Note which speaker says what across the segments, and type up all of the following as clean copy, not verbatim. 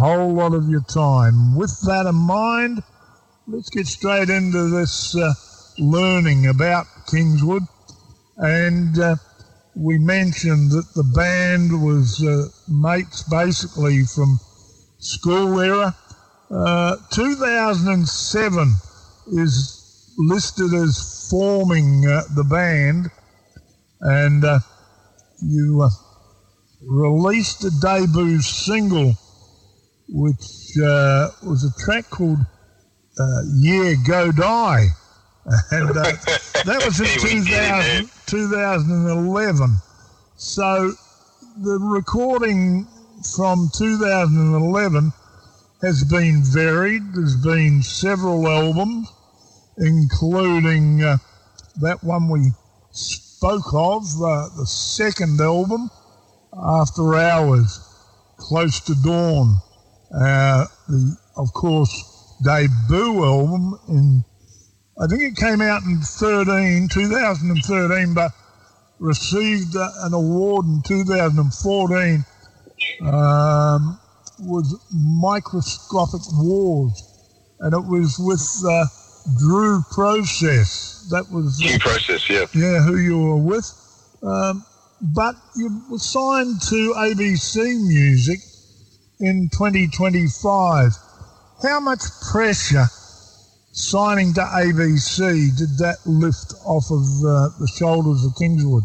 Speaker 1: whole lot of your time. With that in mind, let's get straight into this learning about Kingswood. And we mentioned that the band was mates basically from school era. 2007 is listed as forming the band, and you released a debut single, which was a track called Yeah, Go Die. And that was in 2011. So the recording from 2011 has been varied. There's been several albums, including that one we spoke of, the second album, After Hours, Close to Dawn. The, of course, debut album in, I think it came out in 2013, but received an award in 2014, was Microscopic Wars, and it was with Drew Process. That was
Speaker 2: Drew Process, yeah.
Speaker 1: Yeah, who you were with. But you were signed to ABC Music in 2025. How much pressure signing to ABC did that lift off of the shoulders of Kingswood?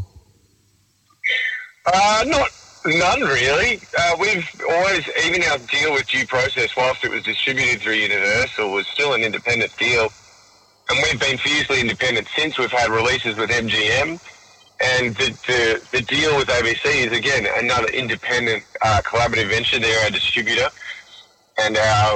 Speaker 2: None really. We've always, even our deal with Due Process, whilst it was distributed through Universal, was still an independent deal. And we've been fiercely independent since. We've had releases with MGM. And the deal with ABC is, again, another independent collaborative venture. They're our distributor. And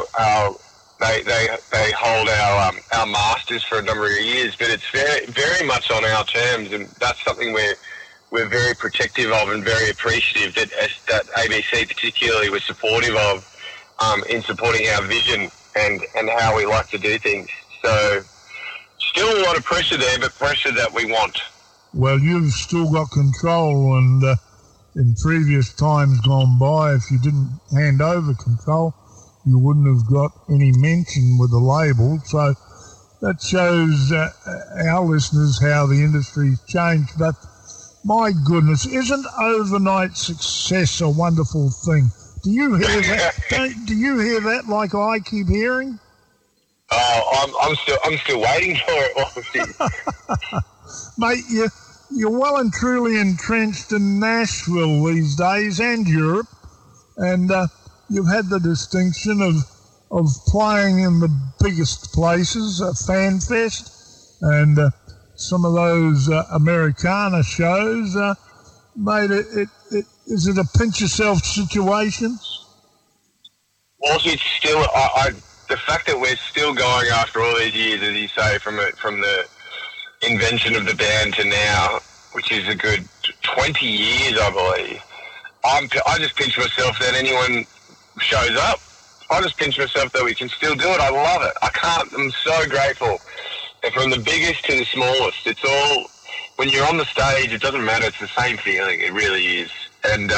Speaker 2: they hold our masters for a number of years. But it's very, very much on our terms. And that's something we're very protective of and very appreciative that ABC particularly was supportive of in supporting our vision and how we like to do things. So still a lot of pressure there, but pressure that we want.
Speaker 1: Well, you've still got control, and in previous times gone by, if you didn't hand over control, you wouldn't have got any mention with the label. So that shows our listeners how the industry's changed. But my goodness, isn't overnight success a wonderful thing? Do you hear that? Do you hear that like I keep hearing?
Speaker 2: I'm still waiting for it.
Speaker 1: Mate, you're well and truly entrenched in Nashville these days and Europe, and you've had the distinction of playing in the biggest places, FanFest, and some of those Americana shows. Mate, is it a pinch yourself situation?
Speaker 2: Well, it's still the fact that we're still going after all these years, as you say, from the invention of the band to now, which is a good 20 years, I believe. I just pinch myself that anyone shows up. I just pinch myself that we can still do it. I love it. I'm so grateful. And from the biggest to the smallest, it's all, when you're on the stage, it doesn't matter. It's the same feeling. It really is. And,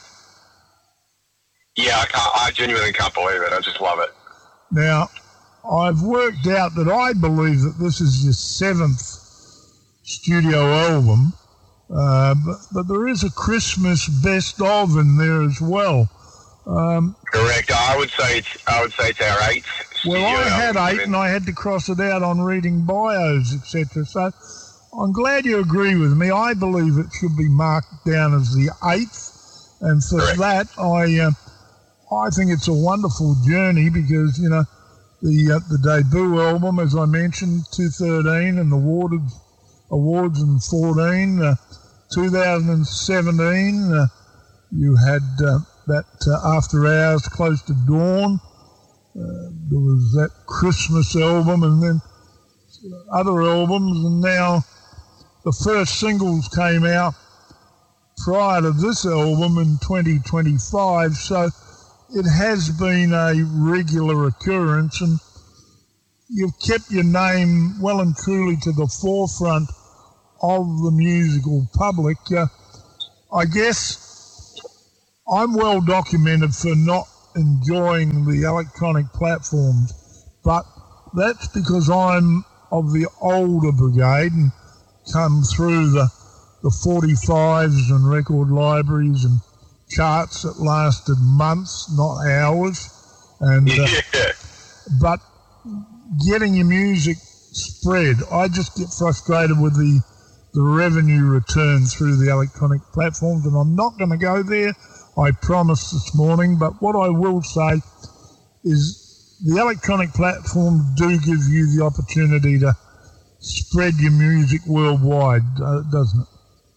Speaker 2: I genuinely can't believe it. I just love it.
Speaker 1: Now, I've worked out that I believe that this is your 7th studio album, but there is a Christmas best of in there as well.
Speaker 2: Correct. I would say it's our 8th.
Speaker 1: Well, I had 8, and I had to cross it out on reading bios, etc. So I'm glad you agree with me. I believe it should be marked down as the 8th, and for that, I think it's a wonderful journey because the debut album, as I mentioned, 2013, and the awards in 2014, 2017, you had that After Hours, Close to Dawn. There was that Christmas album, and then other albums, and now the first singles came out prior to this album in 2025, so it has been a regular occurrence, and you've kept your name well and truly to the forefront of the musical public. I guess I'm well documented for not enjoying the electronic platforms, but that's because I'm of the older brigade and come through the 45s and record libraries and charts that lasted months, not hours. And but getting your music spread, I just get frustrated with the revenue return through the electronic platforms, and I'm not going to go there, I promised this morning. But what I will say is the electronic platforms do give you the opportunity to spread your music worldwide, doesn't it?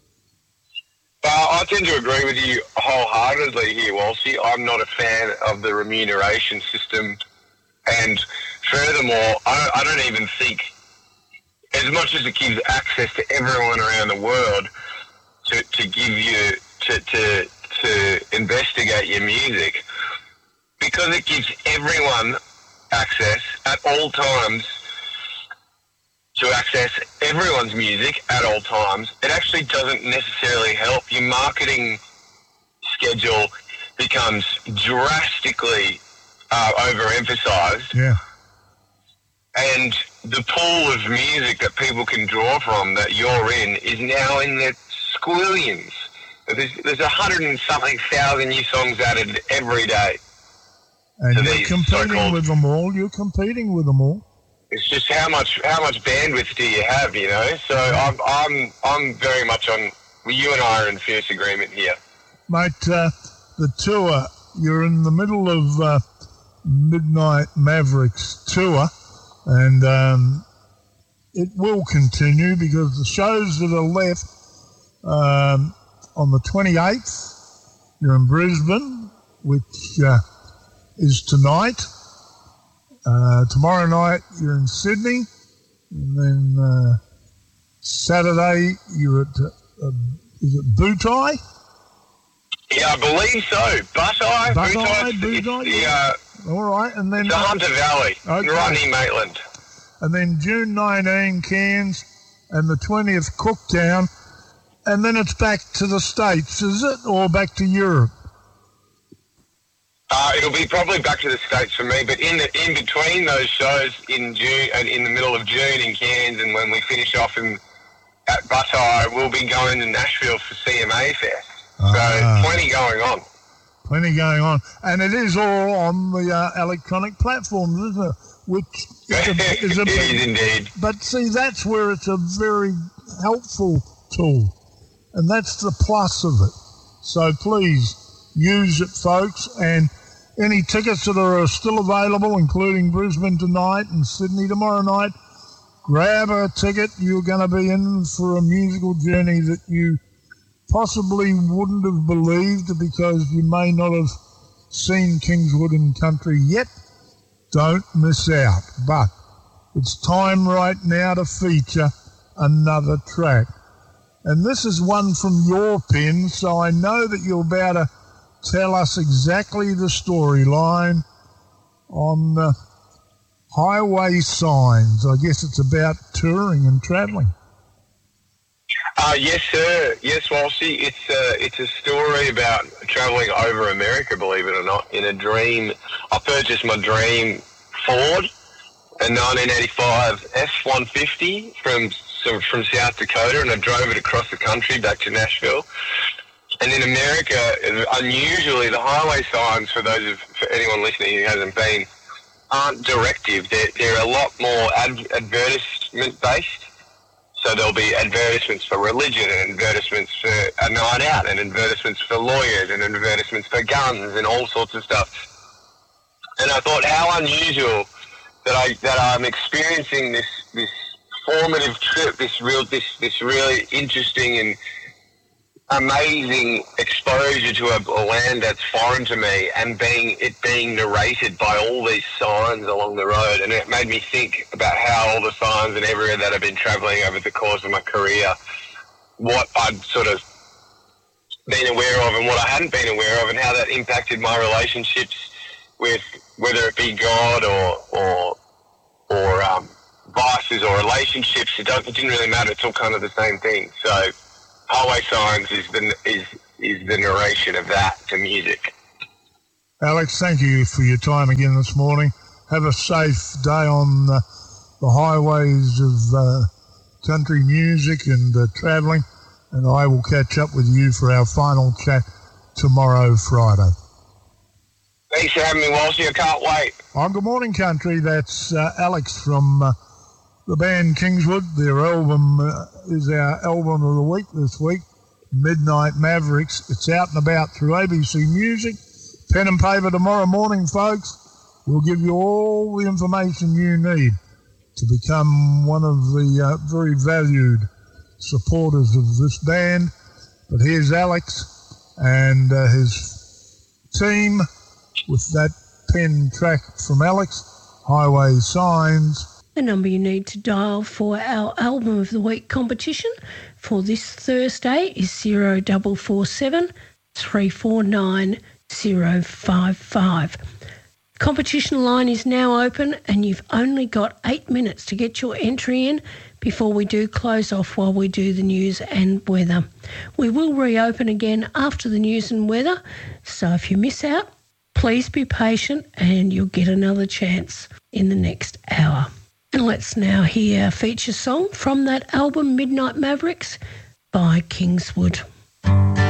Speaker 2: I tend to agree with you wholeheartedly here, Walshy. I'm not a fan of the remuneration system, and furthermore, I don't even think, as much as it gives access to everyone around the world to give you to investigate your music, because it gives everyone access at all times to access everyone's music at all times, it actually doesn't necessarily help. Your marketing schedule becomes drastically overemphasized.
Speaker 1: Yeah. And
Speaker 2: the pool of music that people can draw from that you're in is now in the squillions. There's 100 and something thousand new songs added every day.
Speaker 1: And you're competing with them all. You're competing with them all.
Speaker 2: It's just how much bandwidth do you have, you know? So I'm very much on. Well, you and I are in fierce agreement here,
Speaker 1: mate. The tour, you're in the middle of Midnight Mavericks tour, and it will continue because the shows that are left on the 28th, you're in Brisbane, which is tonight. Tomorrow night you're in Sydney, and then Saturday you're at is it Bootai?
Speaker 2: Yeah, I believe so. Bootai.
Speaker 1: All right, and then
Speaker 2: the Hunter Valley, Rodney Maitland,
Speaker 1: and then June 19 Cairns, and the 20th Cooktown, and then it's back to the States, is it, or back to Europe?
Speaker 2: It'll be probably back to the States for me, but in between those shows in June and in the middle of June in Cairns, and when we finish off at Bootai, we'll be going to Nashville for CMA Fest. So plenty going on.
Speaker 1: Plenty going on, and it is all on the electronic platforms, isn't it? Which is
Speaker 2: it is indeed.
Speaker 1: But see, that's where it's a very helpful tool, and that's the plus of it. So please use it, folks, and any tickets that are still available, including Brisbane tonight and Sydney tomorrow night, grab a ticket. You're going to be in for a musical journey that you possibly wouldn't have believed because you may not have seen Kingswood and Country yet. Don't miss out. But it's time right now to feature another track. And this is one from your pen, so I know that you're about to tell us exactly the storyline on Highway Signs. I guess it's about touring and travelling.
Speaker 2: Yes, sir. Yes, Walshy. It's a story about travelling over America, believe it or not, in a dream. I purchased my dream Ford, a 1985 F-150 from South Dakota, and I drove it across the country back to Nashville. And in America, unusually, the highway signs, for anyone listening who hasn't been, aren't directive. They're a lot more advertisement-based. So there'll be advertisements for religion, and advertisements for a night out, and advertisements for lawyers, and advertisements for guns, and all sorts of stuff. And I thought, how unusual that I'm experiencing this formative trip, this really interesting and amazing exposure to a land that's foreign to me, and being narrated by all these signs along the road. And it made me think about how all the signs and everywhere that I've been travelling over the course of my career, what I'd sort of been aware of and what I hadn't been aware of, and how that impacted my relationships with whether it be God or vices or relationships. It didn't really matter. It's all kind of the same thing. So Highway Signs is the narration of that to music.
Speaker 1: Alex, thank you for your time again this morning. Have a safe day on the highways of country music and travelling, and I will catch up with you for our final chat tomorrow, Friday.
Speaker 2: Thanks for having me, Walshy. I can't wait.
Speaker 1: On Good Morning Country, that's Alex from the band Kingswood. Their album is our album of the week this week, Midnight Mavericks. It's out and about through ABC Music. Pen and paper tomorrow morning, folks. We'll give you all the information you need to become one of the very valued supporters of this band. But here's Alex and his team with that pen track from Alex, Highway Signs.
Speaker 3: The number you need to dial for our Album of the Week competition for this Thursday is 0447 349 055. Competition line is now open and you've only got 8 minutes to get your entry in before we do close off while we do the news and weather. We will reopen again after the news and weather, so if you miss out, please be patient and you'll get another chance in the next hour. And let's now hear a feature song from that album Midnight Mavericks by Kingswood.